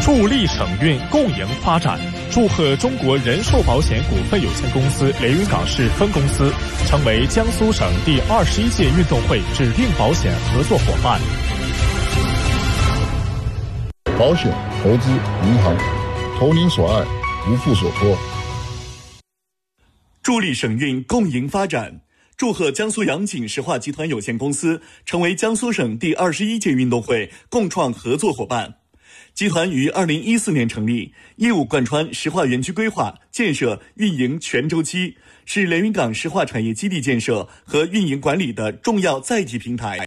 助力省运共赢发展，祝贺中国人寿保险股份有限公司连云港市分公司成为江苏省第21届运动会指定保险合作伙伴。 保险、投资、银行，投您所爱，无负所托。 助力省运共赢发展，祝贺江苏洋锦石化集团有限公司成为江苏省第21届运动会共创合作伙伴。集团于2014年成立，业务贯穿石化园区规划、建设、运营全周期，是连云港石化产业基地建设和运营管理的重要载体平台。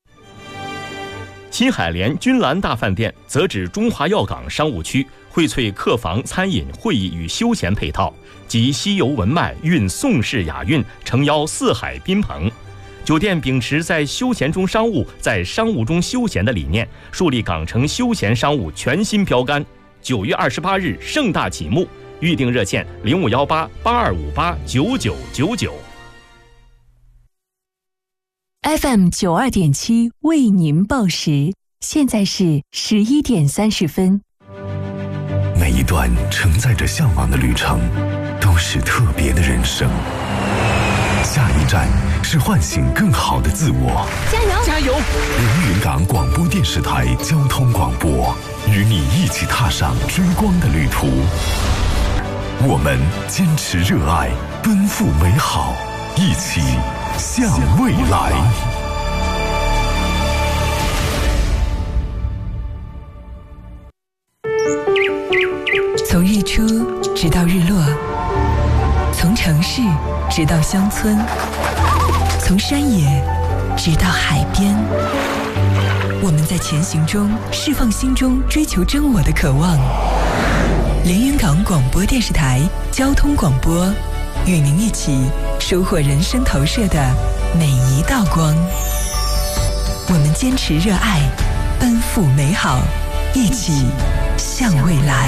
新海联君兰大饭店则指中华药港商务区荟萃客房、餐饮、会议与休闲配套，集西游文脉、蕴宋式雅韵，诚邀四海宾朋。酒店秉持在休闲中商务，在商务中休闲的理念，树立港城休闲商务全新标杆。9月28日盛大启幕，预订热线051882589999。 FM 92.7为您报时，现在是11点30分。 每一段承载着向往的旅程，都是特别的人生。下一站是唤醒更好的自我。 加油！ 加油！ 连云港广播电视台交通广播，与你一起踏上追光的旅途。我们坚持热爱，奔赴美好，一起向未来。 从日出直到日落，从城市直到乡村，从山野直到海边，我们在前行中释放心中追求真我的渴望。连云港广播电视台交通广播，与您一起收获人生投射的每一道光。我们坚持热爱，奔赴美好，一起向未来。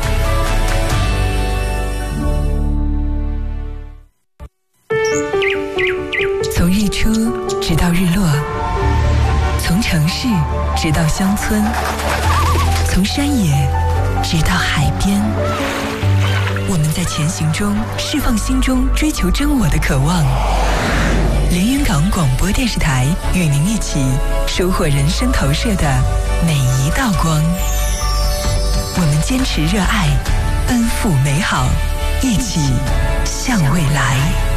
从日出直到日落，从城市直到乡村，从山野直到海边，我们在前行中释放心中追求真我的渴望。连云港广播电视台与您一起收获人生投射的每一道光。我们坚持热爱，奔赴美好，一起向未来。